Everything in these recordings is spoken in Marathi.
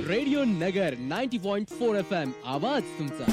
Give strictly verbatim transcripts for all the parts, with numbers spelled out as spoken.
रेडिओ नगर ninety point four F M आवाज तुमचा.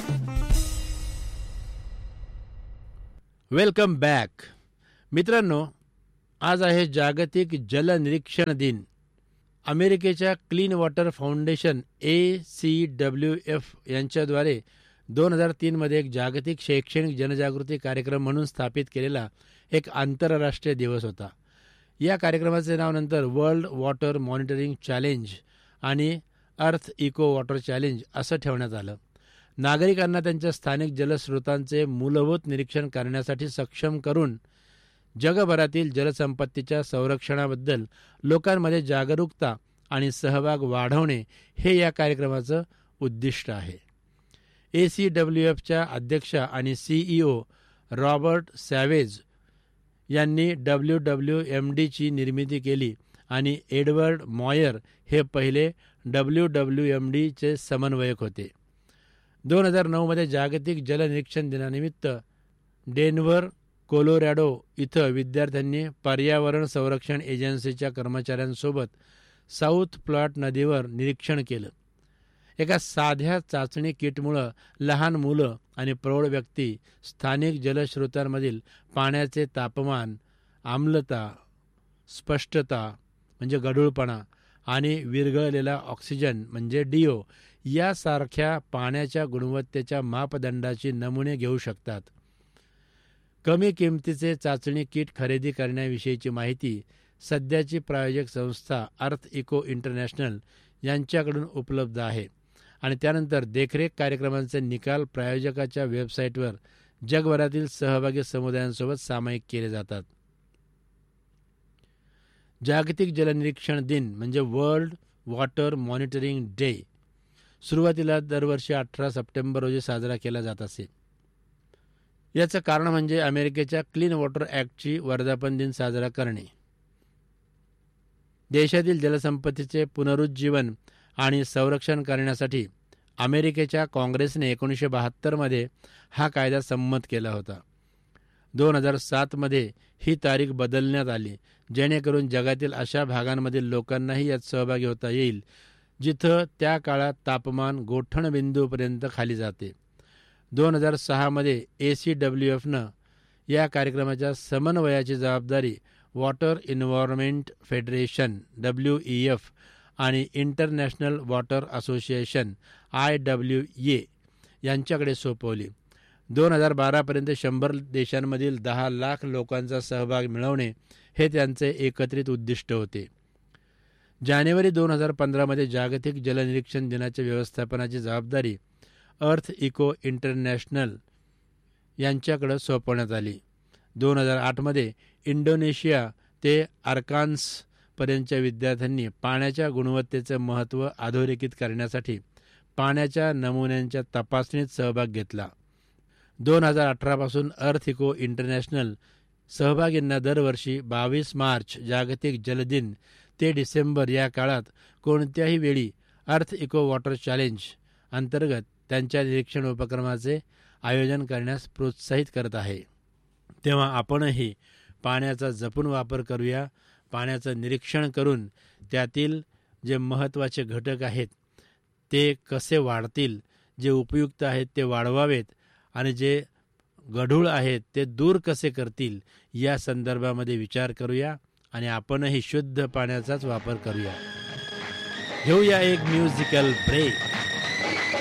वेलकम बॅक मित्रांनो. आज आहे जागतिक जल निरीक्षण दिन. अमेरिकेच्या क्लीन वॉटर फाउंडेशन ए सी डब्ल्यू एफ यांच्याद्वारे दोन हजार तीनमध्ये एक जागतिक शैक्षणिक जनजागृती कार्यक्रम म्हणून स्थापित केलेला एक आंतरराष्ट्रीय दिवस होता. या कार्यक्रमाचे नाव नंतर वर्ल्ड वॉटर मॉनिटरिंग चॅलेंज आणि अर्थ इको वॉटर चॅलेंज असं ठेवण्यात आलं. नागरिकांना त्यांच्या स्थानिक जलस्रोतांचे मूलभूत निरीक्षण करण्यासाठी सक्षम करून जगभरातील जलसंपत्तीच्या संरक्षणाबद्दल लोकांमध्ये जागरूकता आणि सहभाग वाढवणे हे या कार्यक्रमाचं उद्दिष्ट आहे. ए सी डब्ल्यू एफच्या अध्यक्षा आणि सीईओ रॉबर्ट सॅवेज यांनी डब्ल्यू डब्ल्यू एम डीची निर्मिती केली आणि एडवर्ड मॉयर हे पहिले डब्ल्यू डब्ल्यू एम डीचे समन्वयक होते. दोन हजार नऊमध्ये जागतिक जलनिरीक्षण दिनानिमित्त डेन्व्हर कोलोरॅडो इथं विद्यार्थ्यांनी पर्यावरण संरक्षण एजन्सीच्या कर्मचाऱ्यांसोबत साऊथ प्लॉट नदीवर निरीक्षण केलं. एका साध्या चाचणी किटमुळं लहान मुलं आणि प्रौढ व्यक्ती स्थानिक जलस्रोतांमधील पाण्याचे तापमान, आम्लता, स्पष्टता म्हणजे गढूळपणा आणि विरघळलेला ऑक्सिजन म्हणजे डीओ यासारख्या पाण्याच्या गुणवत्तेच्या मापदंडाची नमुने घेऊ शकतात. कमी किमतीचे चाचणी किट खरेदी करण्याविषयीची माहिती सध्याची प्रायोजक संस्था अर्थ इको इंटरनॅशनल यांच्याकडून उपलब्ध आहे आणि त्यानंतर देखरेख कार्यक्रमांचे निकाल प्रायोजकाच्या वेबसाईटवर जगभरातील सहभागी समुदायांसोबत सामायिक केले जातात. जागतिक जलनिरीक्षण दिन म्हणजे वर्ल्ड वॉटर मॉनिटरिंग डे सुरुवातीला दरवर्षी अठरा सप्टेंबर रोजी साजरा केला जात असे. याचं कारण म्हणजे अमेरिकेच्या क्लीन वॉटर ॲक्टची वर्धापन दिन साजरा करणे. देशातील जलसंपत्तीचे पुनरुज्जीवन आणि संरक्षण करण्यासाठी अमेरिकेच्या काँग्रेसने एकोणीसशे बहात्तरमध्ये हा कायदा संमत केला होता. दोन हजार सातमध्ये ही तारीख बदलण्यात आली जेणेकरून जगातील अशा भागांमधील लोकांनाही यात सहभागी होता येईल जिथं त्या काळात तापमान गोठणबिंदूपर्यंत खाली जाते. दोन हजार सहामध्ये ए सी डब्ल्यू एफनं या कार्यक्रमाच्या समन्वयाची जबाबदारी water environment federation W E F आणि international water association I W A यांच्याकडे सोपवली. दोन हजार बारापर्यंत शंभर देशांमधील दहा लाख लोकांचा सहभाग मिळवणे हे त्यांचे एकत्रित उद्दिष्ट होते. जानेवारी दोन हजार पंधरामध्ये जागतिक जलनिरीक्षण दिनाच्या व्यवस्थापनाची जबाबदारी अर्थ इको इंटरनॅशनल यांच्याकडे सोपवण्यात आली. दोन हजार आठमध्ये इंडोनेशिया ते आर्कान्सपर्यंतच्या विद्यार्थ्यांनी पाण्याच्या गुणवत्तेचं महत्त्व अधोरेखित करण्यासाठी पाण्याच्या नमुन्यांच्या तपासणीत सहभाग घेतला. दोन हजार अठरापासून अर्थ इको इंटरनॅशनल सहभागींना दरवर्षी बावीस मार्च जागतिक जलदिन ते डिसेंबर या काळात कोणत्याही वेळी अर्थ इको वॉटर चॅलेंज अंतर्गत त्यांच्या निरीक्षण उपक्रमाचे आयोजन करण्यास प्रोत्साहित करत आहे. तेव्हा आपणही पाण्याचा जपून वापर करूया. पाण्याचं निरीक्षण करून त्यातील जे महत्त्वाचे घटक आहेत ते कसे वाढतील, जे उपयुक्त आहेत ते वाढवावेत आणि जे गढूळ आहेत ते दूर कसे करतील या संदर्भामध्ये विचार करूया आणि आपणही शुद्ध पाण्याचाच वापर करूया. घेऊया एक म्युझिकल ब्रेक.